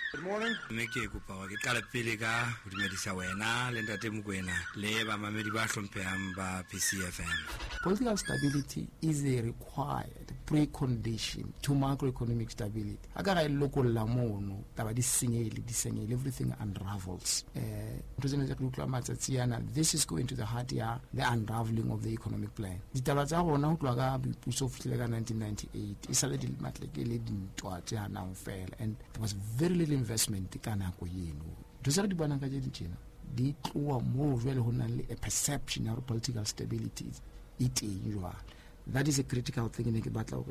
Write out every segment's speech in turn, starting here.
Good morning. Ke kopa ke qala pele ka ho dumedisa wena le ntate Mokoena le ba mamedi ba hlomphehang ba PCFM. Political stability is a required precondition to macroeconomic stability. Agara local lamono taba di senyele everything unravels. President this is going to the heart ya the unraveling of the economic plan. Ditaba tsa rona ho tloga puso fitile ka 1998 isale di matleke le dintwa tsa nang fela, and there was very little investment ka nako yeno. Ntse re di bona ka je ditjena di tloa mo vele ho nang le a perception of political stability. That is a critical thing in the battle.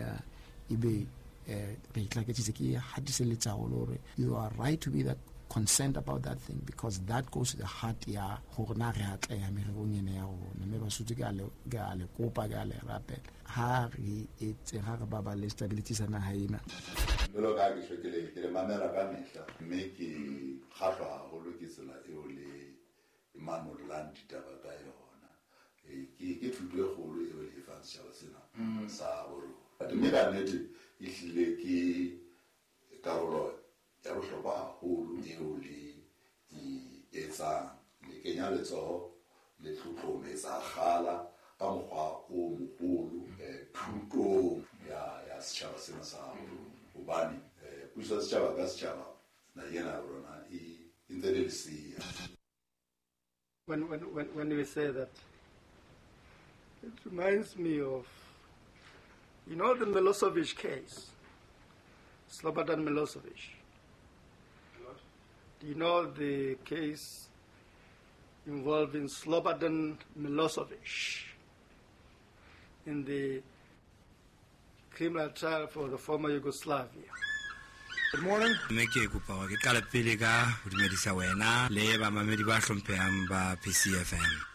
You are right to be that concerned about that thing, because that goes to the heart ya hona re atla ya mererong ya rona me ba sutse ga le kopa ga le rapel ha re etse ha re baba le stability sana haina lo ga ke shokele ke le mamela ka mehla me ke khahlwa ho lokisela eo le Emmanuel Land ditaba ka yona ke thuto e kgolo eo le fa setjhaba sena sa bolo mme ka nnete e hlile ke karolo ya bohlokwa haholo eo le etsa le kenya letsoho le tlotlometsa kgala ka mokgwa o moholo thutong ya setjhaba sena sa bolo hobane puso setjhaba ka setjhaba na yena rona e ntse le sia. When we say that, it reminds me of, the Milosevic case, Slobodan Milosevic. Do you know the case involving Slobodan Milosevic in the criminal trial for the former Yugoslavia? Good morning. Ke kopa ke qala pele ka ho dumedisa wena le ba mamedi ba hlomphehang ba PCFM.